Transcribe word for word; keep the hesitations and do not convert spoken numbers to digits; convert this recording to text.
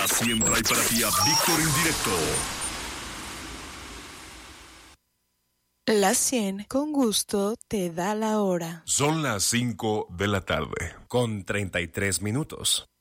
La cien trae para ti a Víctor Indirecto. La cien con gusto te da la hora. Son las cinco de la tarde, con treinta y tres minutos.